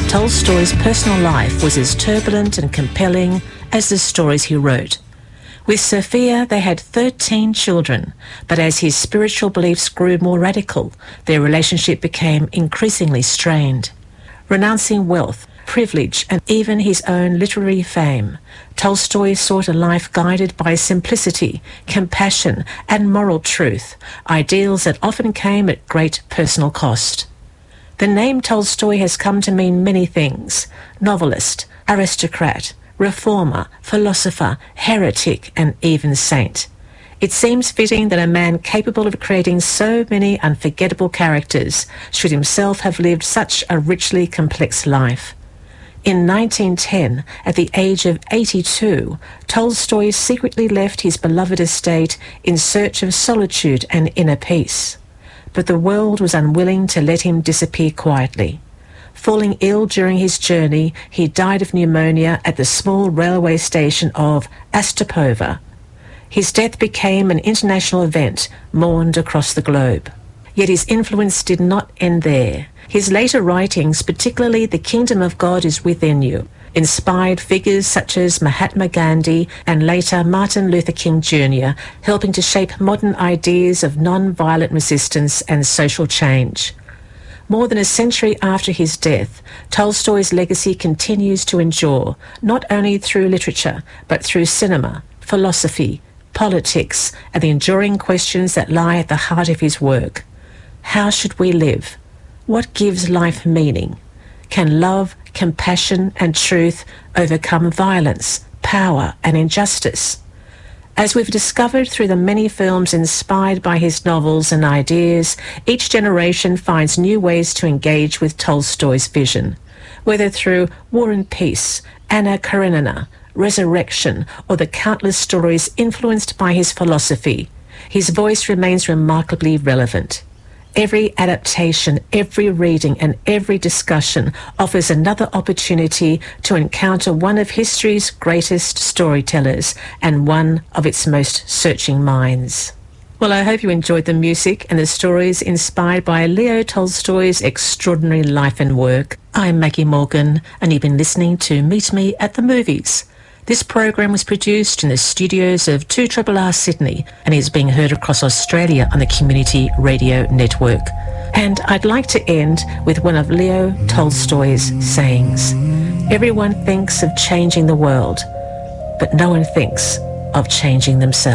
Tolstoy's personal life was as turbulent and compelling as the stories he wrote. With Sophia, they had 13 children, but as his spiritual beliefs grew more radical, their relationship became increasingly strained. Renouncing wealth, privilege, and even his own literary fame, Tolstoy sought a life guided by simplicity, compassion, and moral truth, ideals that often came at great personal cost. The name Tolstoy has come to mean many things: novelist, aristocrat, reformer, philosopher, heretic, and even saint. It seems fitting that a man capable of creating so many unforgettable characters should himself have lived such a richly complex life. In 1910, at the age of 82, Tolstoy secretly left his beloved estate in search of solitude and inner peace. But the world was unwilling to let him disappear quietly. Falling ill during his journey, he died of pneumonia at the small railway station of Astapova. His death became an international event, mourned across the globe. Yet his influence did not end there. His later writings, particularly The Kingdom of God is Within You, inspired figures such as Mahatma Gandhi and later Martin Luther King Jr., helping to shape modern ideas of non-violent resistance and social change. More than a century after his death, Tolstoy's legacy continues to endure, not only through literature, but through cinema, philosophy, politics, and the enduring questions that lie at the heart of his work. How should we live? What gives life meaning? Can love, compassion, and truth overcome violence, power, and injustice? As we've discovered through the many films inspired by his novels and ideas, each generation finds new ways to engage with Tolstoy's vision, whether through War and Peace, Anna Karenina, Resurrection, or the countless stories influenced by his philosophy. His voice remains remarkably relevant. Every adaptation, every reading, and every discussion offers another opportunity to encounter one of history's greatest storytellers and one of its most searching minds. Well, I hope you enjoyed the music and the stories inspired by Leo Tolstoy's extraordinary life and work. I'm Maggie Morgan, and you've been listening to Meet Me at the Movies. This program was produced in the studios of 2RRR Sydney and is being heard across Australia on the Community Radio Network. And I'd like to end with one of Leo Tolstoy's sayings. Everyone thinks of changing the world, but no one thinks of changing themselves.